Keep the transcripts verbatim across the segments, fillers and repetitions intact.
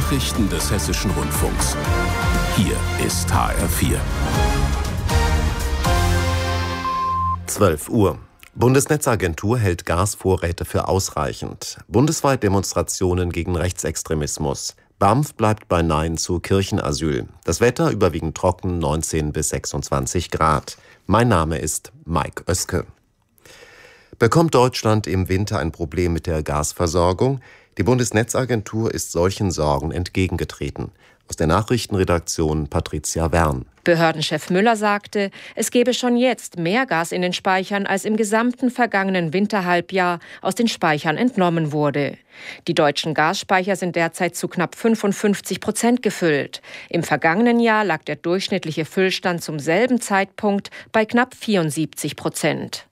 Nachrichten des Hessischen Rundfunks. Hier ist H R vier. zwölf Uhr. Bundesnetzagentur hält Gasvorräte für ausreichend. Bundesweit Demonstrationen gegen Rechtsextremismus. B A M F bleibt bei Nein zu Kirchenasyl. Das Wetter überwiegend trocken, neunzehn bis sechsundzwanzig Grad. Mein Name ist Mike Oeske. Bekommt Deutschland im Winter ein Problem mit der Gasversorgung? Die Bundesnetzagentur ist solchen Sorgen entgegengetreten. Aus der Nachrichtenredaktion Patricia Wern. Behördenchef Müller sagte, es gebe schon jetzt mehr Gas in den Speichern, als im gesamten vergangenen Winterhalbjahr aus den Speichern entnommen wurde. Die deutschen Gasspeicher sind derzeit zu knapp fünfundfünfzig Prozent gefüllt. Im vergangenen Jahr lag der durchschnittliche Füllstand zum selben Zeitpunkt bei knapp vierundsiebzig Prozent.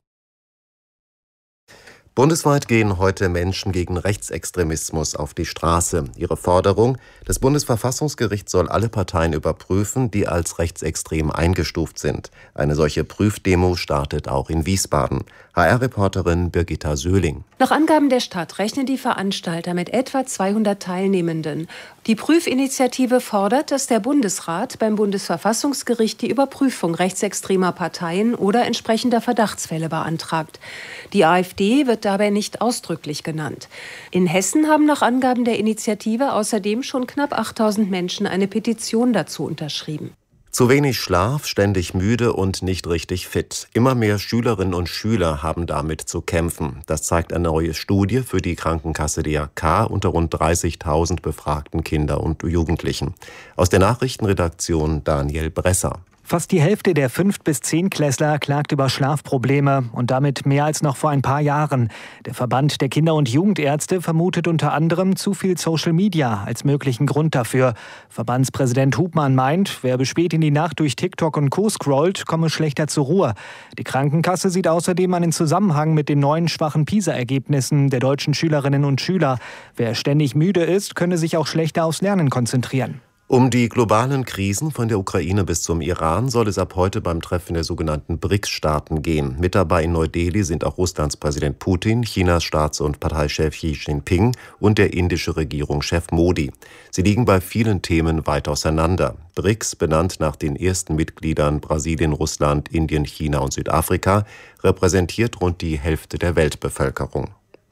Bundesweit gehen heute Menschen gegen Rechtsextremismus auf die Straße. Ihre Forderung: Das Bundesverfassungsgericht soll alle Parteien überprüfen, die als rechtsextrem eingestuft sind. Eine solche Prüfdemo startet auch in Wiesbaden. H R-Reporterin Birgitta Söhling. Nach Angaben der Stadt rechnen die Veranstalter mit etwa zweihundert Teilnehmenden. Die Prüfinitiative fordert, dass der Bundesrat beim Bundesverfassungsgericht die Überprüfung rechtsextremer Parteien oder entsprechender Verdachtsfälle beantragt. Die AfD wird dabei nicht ausdrücklich genannt. In Hessen haben nach Angaben der Initiative außerdem schon knapp achttausend Menschen eine Petition dazu unterschrieben. Zu wenig Schlaf, ständig müde und nicht richtig fit. Immer mehr Schülerinnen und Schüler haben damit zu kämpfen. Das zeigt eine neue Studie für die Krankenkasse D R K unter rund dreißigtausend befragten Kinder und Jugendlichen. Aus der Nachrichtenredaktion Daniel Bresser. Fast die Hälfte der fünf- bis zehn-Klässler klagt über Schlafprobleme und damit mehr als noch vor ein paar Jahren. Der Verband der Kinder- und Jugendärzte vermutet unter anderem zu viel Social Media als möglichen Grund dafür. Verbandspräsident Hubmann meint, wer bis spät in die Nacht durch TikTok und Co. scrollt, komme schlechter zur Ruhe. Die Krankenkasse sieht außerdem einen Zusammenhang mit den neuen schwachen PISA-Ergebnissen der deutschen Schülerinnen und Schüler. Wer ständig müde ist, könne sich auch schlechter aufs Lernen konzentrieren. Um die globalen Krisen von der Ukraine bis zum Iran soll es ab heute beim Treffen der sogenannten B R I C S-Staaten gehen. Mit dabei in Neu-Delhi sind auch Russlands Präsident Putin, Chinas Staats- und Parteichef Xi Jinping und der indische Regierungschef Modi. Sie liegen bei vielen Themen weit auseinander. B R I C S, benannt nach den ersten Mitgliedern Brasilien, Russland, Indien, China und Südafrika, repräsentiert rund die Hälfte der Weltbevölkerung.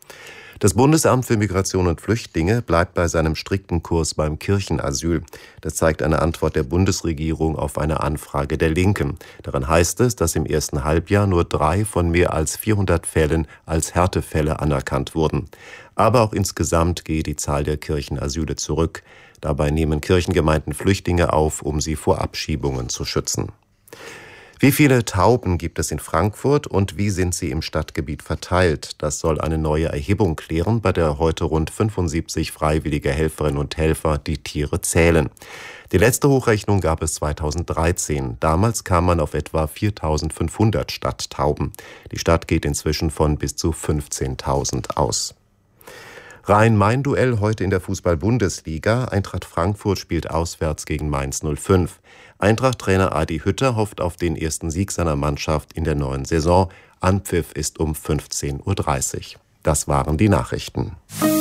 Das Bundesamt für Migration und Flüchtlinge bleibt bei seinem strikten Kurs beim Kirchenasyl. Das zeigt eine Antwort der Bundesregierung auf eine Anfrage der Linken. Darin heißt es, dass im ersten Halbjahr nur drei von mehr als vierhundert Fällen als Härtefälle anerkannt wurden. Aber auch insgesamt gehe die Zahl der Kirchenasyle zurück. Dabei nehmen Kirchengemeinden Flüchtlinge auf, um sie vor Abschiebungen zu schützen. Wie viele Tauben gibt es in Frankfurt und wie sind sie im Stadtgebiet verteilt? Das soll eine neue Erhebung klären, bei der heute rund fünfundsiebzig freiwillige Helferinnen und Helfer die Tiere zählen. Die letzte Hochrechnung gab es zweitausenddreizehn. Damals kam man auf etwa viertausendfünfhundert Stadttauben. Die Stadt geht inzwischen von bis zu fünfzehntausend aus. Rhein-Main-Duell heute in der Fußball-Bundesliga. Eintracht Frankfurt spielt auswärts gegen Mainz null fünf. Eintracht-Trainer Adi Hütter hofft auf den ersten Sieg seiner Mannschaft in der neuen Saison. Anpfiff ist um fünfzehn Uhr dreißig. Das waren die Nachrichten.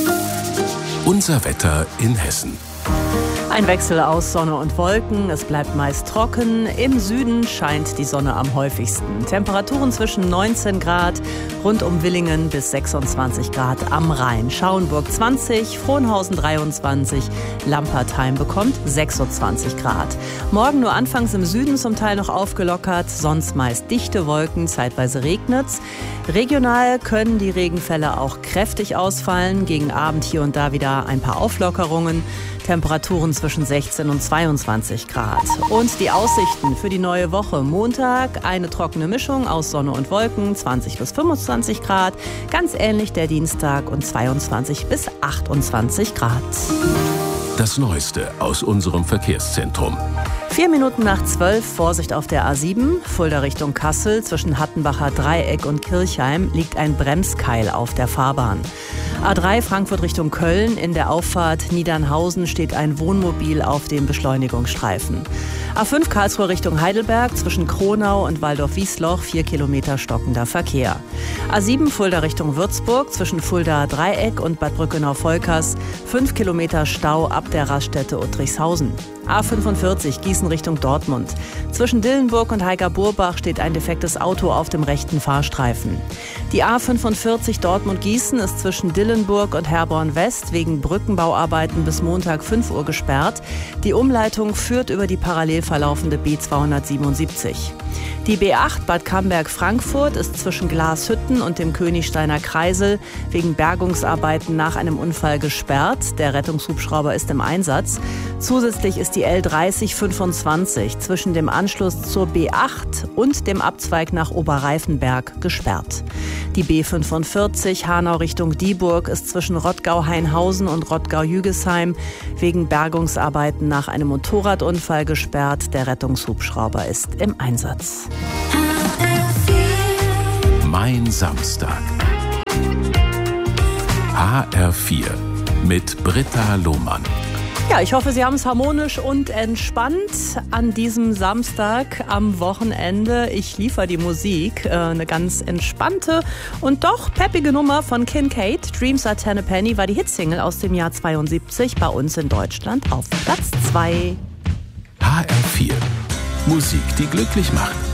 Unser Wetter in Hessen. Ein Wechsel aus Sonne und Wolken. Es bleibt meist trocken. Im Süden scheint die Sonne am häufigsten. Temperaturen zwischen neunzehn Grad rund um Willingen bis sechsundzwanzig Grad am Rhein. Schauenburg zwanzig, Frohnhausen dreiundzwanzig, Lampertheim bekommt sechsundzwanzig Grad. Morgen nur anfangs im Süden zum Teil noch aufgelockert, sonst meist dichte Wolken, zeitweise regnet's. Regional können die Regenfälle auch kräftig ausfallen. Gegen Abend hier und da wieder ein paar Auflockerungen. Temperaturen zwischen sechzehn und zweiundzwanzig Grad. Und die Aussichten für die neue Woche. Montag eine trockene Mischung aus Sonne und Wolken, zwanzig bis fünfundzwanzig Grad. Ganz ähnlich der Dienstag und zweiundzwanzig bis achtundzwanzig Grad. Das Neueste aus unserem Verkehrszentrum. Vier Minuten nach zwölf, Vorsicht auf der A sieben, Fulda Richtung Kassel. Zwischen Hattenbacher Dreieck und Kirchheim liegt ein Bremskeil auf der Fahrbahn. A drei Frankfurt Richtung Köln. In der Auffahrt Niedernhausen steht ein Wohnmobil auf dem Beschleunigungsstreifen. A fünf Karlsruhe Richtung Heidelberg. Zwischen Kronau und Waldorf-Wiesloch vier Kilometer stockender Verkehr. A sieben Fulda Richtung Würzburg. Zwischen Fulda Dreieck und Bad Brückenau-Volkers fünf Kilometer Stau ab der Raststätte Uttrichshausen. A fünfundvierzig Gießen Richtung Dortmund. Zwischen Dillenburg und Heiger-Burbach steht ein defektes Auto auf dem rechten Fahrstreifen. Die A fünfundvierzig Dortmund-Gießen ist zwischen Dillenburg und Herborn West wegen Brückenbauarbeiten bis Montag fünf Uhr gesperrt. Die Umleitung führt über die parallel verlaufende B zweihundertsiebenundsiebzig. Die B acht Bad Camberg-Frankfurt ist zwischen Glashütten und dem Königsteiner Kreisel wegen Bergungsarbeiten nach einem Unfall gesperrt. Der Rettungshubschrauber ist im Einsatz. Zusätzlich ist die L dreißig fünfundzwanzig zwischen dem Anschluss zur B acht und dem Abzweig nach Oberreifenberg gesperrt. Die B fünfundvierzig Hanau Richtung Dieburg ist zwischen Rottgau-Hainhausen und Rottgau-Jügesheim wegen Bergungsarbeiten nach einem Motorradunfall gesperrt. Der Rettungshubschrauber ist im Einsatz. Mein Samstag. H R vier mit Britta Lohmann. Ja, ich hoffe, Sie haben es harmonisch und entspannt an diesem Samstag am Wochenende. Ich liefere die Musik, äh, eine ganz entspannte und doch peppige Nummer von Kincaid. Dreams Are Ten a Penny war die Hitsingle aus dem Jahr zweiundsiebzig bei uns in Deutschland auf Platz zwei. H R vier. Musik, die glücklich macht.